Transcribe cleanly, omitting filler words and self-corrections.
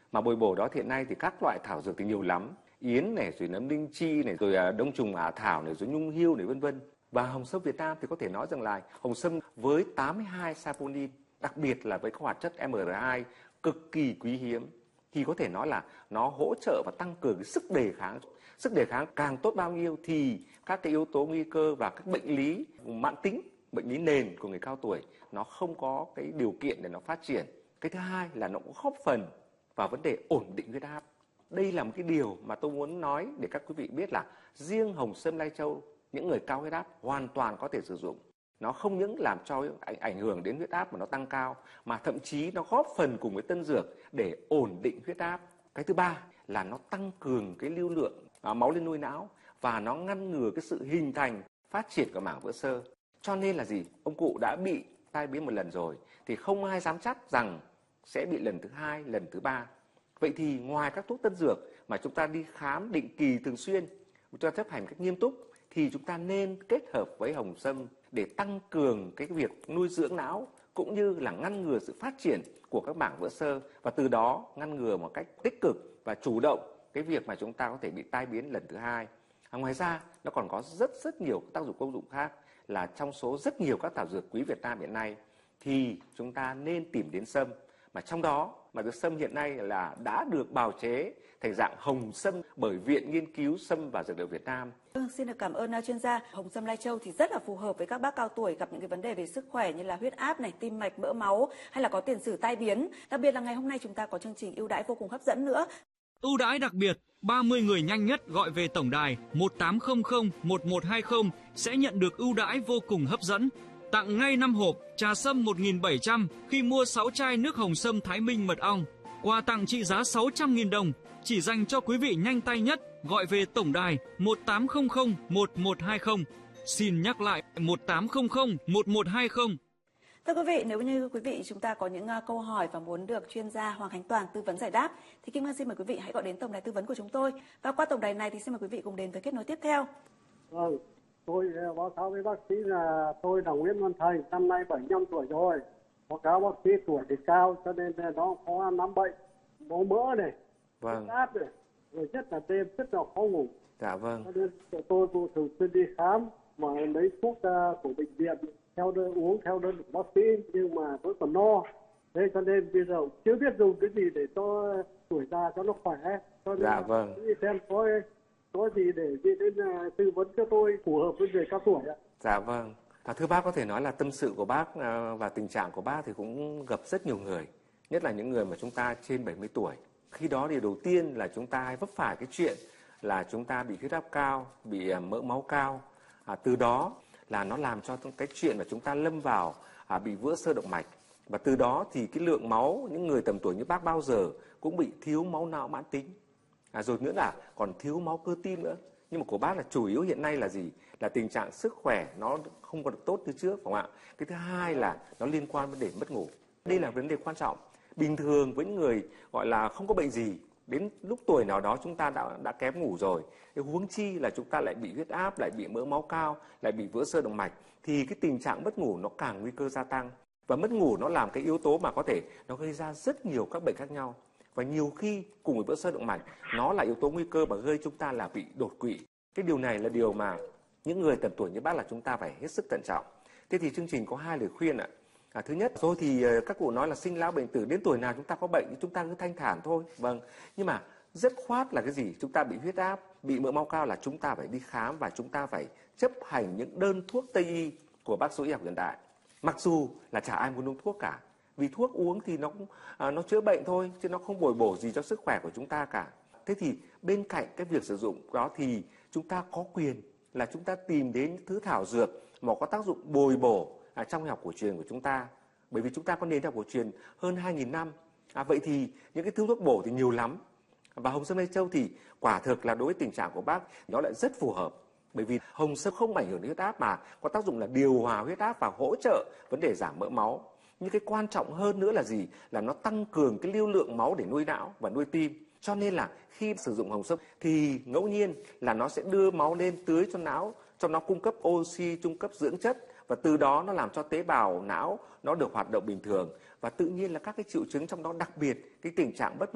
Mà bồi bổ đó hiện nay thì các loại thảo dược thì nhiều lắm, yến này, rồi nấm linh chi này, rồi đông trùng ả thảo này, rồi nhung hươu này, vân vân. Và hồng sâm Việt Nam thì có thể nói rằng là hồng sâm với 82 saponin, đặc biệt là với các hoạt chất MR2 cực kỳ quý hiếm, thì có thể nói là nó hỗ trợ và tăng cường cái sức đề kháng. Sức đề kháng càng tốt bao nhiêu thì các cái yếu tố nguy cơ và các bệnh lý mãn tính, bệnh lý nền của người cao tuổi nó không có cái điều kiện để nó phát triển. Cái thứ hai là nó cũng góp phần vào vấn đề ổn định huyết áp. Đây là một cái điều mà tôi muốn nói để các quý vị biết là riêng hồng sâm Lai Châu, những người cao huyết áp hoàn toàn có thể sử dụng. Nó không những làm cho ảnh hưởng đến huyết áp mà nó tăng cao, mà thậm chí nó góp phần cùng với tân dược để ổn định huyết áp. Cái thứ ba là nó tăng cường cái lưu lượng máu lên nuôi não và nó ngăn ngừa cái sự hình thành, phát triển của mảng vữa xơ. Cho nên là gì? Ông cụ đã bị tai biến một lần rồi thì không ai dám chắc rằng sẽ bị lần thứ hai, lần thứ ba. Vậy thì ngoài các thuốc tân dược mà chúng ta đi khám định kỳ thường xuyên, chúng ta chấp hành cách nghiêm túc, thì chúng ta nên kết hợp với hồng sâm để tăng cường cái việc nuôi dưỡng não cũng như là ngăn ngừa sự phát triển của các mảng vữa xơ, và từ đó ngăn ngừa một cách tích cực và chủ động cái việc mà chúng ta có thể bị tai biến lần thứ hai. Ngoài ra nó còn có rất nhiều tác dụng công dụng khác, là trong số rất nhiều các thảo dược quý Việt Nam hiện nay thì chúng ta nên tìm đến sâm, mà trong đó mà dược sâm hiện nay là đã được bào chế thành dạng hồng sâm bởi Viện Nghiên cứu Sâm và Dược liệu Việt Nam. Xin được cảm ơn chuyên gia. Hồng sâm Lai Châu thì rất là phù hợp với các bác cao tuổi gặp những cái vấn đề về sức khỏe như là huyết áp này, tim mạch, mỡ máu hay là có tiền sử tai biến. Đặc biệt là ngày hôm nay chúng ta có chương trình ưu đãi vô cùng hấp dẫn nữa. Ưu đãi đặc biệt, 30 người nhanh nhất gọi về tổng đài 1800 1120 sẽ nhận được ưu đãi vô cùng hấp dẫn. Tặng ngay 5 hộp trà sâm 1.700 khi mua 6 chai nước hồng sâm Thái Minh mật ong. Quà tặng trị giá 600.000 đồng chỉ dành cho quý vị nhanh tay nhất gọi về tổng đài 1800 1120. Xin nhắc lại 1800 1120. Thưa quý vị, nếu như quý vị chúng ta có những câu hỏi và muốn được chuyên gia Hoàng Khánh Toàn tư vấn giải đáp thì Kim Ngân xin mời quý vị hãy gọi đến tổng đài tư vấn của chúng tôi. Và qua tổng đài này thì xin mời quý vị cùng đến với kết nối tiếp theo. Vâng, tôi báo cáo với bác sĩ là tôi là Nguyễn Văn Thành, năm nay 75 tuổi rồi. Báo cáo bác sĩ tuổi thì cao cho nên nó có nắm bệnh máu mỡ này, Vâng. áp này, rồi nhất là đêm rất là khó ngủ. Dạ vâng. Cho nên tôi cũng thường xuyên đi khám mà lấy thuốc của bệnh viện uống theo đơn của bác sĩ, nhưng mà tôi còn no. Thế cho nên bây giờ chưa biết dùng cái gì để cho tuổi già cho nó khỏe. Cho nên dạ vâng. xem có gì để đến tư vấn cho tôi phù hợp với người cao tuổi ạ. Dạ vâng. Thưa bác, có thể nói là tâm sự của bác và tình trạng của bác thì cũng gặp rất nhiều người, nhất là những người mà chúng ta trên 70 tuổi. Khi đó thì đầu tiên là chúng ta hay vấp phải cái chuyện là chúng ta bị huyết áp cao, bị mỡ máu cao. Từ đó là nó làm cho cái chuyện mà chúng ta lâm vào bị vữa xơ động mạch. Và từ đó thì cái lượng máu những người tầm tuổi như bác bao giờ cũng bị thiếu máu não mãn tính. Rồi nữa là còn thiếu máu cơ tim nữa. Nhưng mà của bác là chủ yếu hiện nay là gì? Là tình trạng sức khỏe nó không còn được tốt như trước, phải không ạ? Cái thứ hai là nó liên quan vấn đề mất ngủ. Đây là vấn đề quan trọng. Bình thường với những người gọi là không có bệnh gì, đến lúc tuổi nào đó chúng ta đã kém ngủ rồi. Huống chi là chúng ta lại bị huyết áp, lại bị mỡ máu cao, lại bị vữa xơ động mạch, thì cái tình trạng mất ngủ nó càng nguy cơ gia tăng. Và mất ngủ nó làm cái yếu tố mà có thể nó gây ra rất nhiều các bệnh khác nhau. Và nhiều khi cùng với vữa xơ động mạch, nó là yếu tố nguy cơ mà gây chúng ta là bị đột quỵ. Cái điều này là điều mà những người tầm tuổi như bác là chúng ta phải hết sức thận trọng. Thế thì chương trình có 2 lời khuyên ạ. Thứ nhất, rồi thì các cụ nói là sinh lão bệnh tử, đến tuổi nào chúng ta có bệnh chúng ta cứ thanh thản thôi. Vâng, nhưng mà rất khoát là cái gì? Chúng ta bị huyết áp, bị mỡ máu cao là chúng ta phải đi khám và chúng ta phải chấp hành những đơn thuốc Tây y của bác sĩ y học hiện đại. Mặc dù là chả ai muốn uống thuốc cả, vì thuốc uống thì nó chữa bệnh thôi, chứ nó không bồi bổ gì cho sức khỏe của chúng ta cả. Thế thì bên cạnh cái việc sử dụng đó thì chúng ta có quyền là chúng ta tìm đến những thứ thảo dược mà có tác dụng bồi bổ trong y học cổ truyền của chúng ta. Bởi vì chúng ta có nền y học cổ truyền hơn 2.000 năm. Vậy thì những cái thứ thuốc bổ thì nhiều lắm. Và hồng sâm Lai Châu thì quả thực là đối với tình trạng của bác nó lại rất phù hợp. Bởi vì hồng sâm không ảnh hưởng đến huyết áp mà có tác dụng là điều hòa huyết áp và hỗ trợ vấn đề giảm mỡ máu. Nhưng cái quan trọng hơn nữa là gì? Là nó tăng cường cái lưu lượng máu để nuôi não và nuôi tim. Cho nên là khi sử dụng hồng sâm thì ngẫu nhiên là nó sẽ đưa máu lên tưới cho não, cho nó cung cấp oxy, cung cấp dưỡng chất, và từ đó nó làm cho tế bào não nó được hoạt động bình thường, và tự nhiên là các cái triệu chứng trong đó, đặc biệt cái tình trạng bất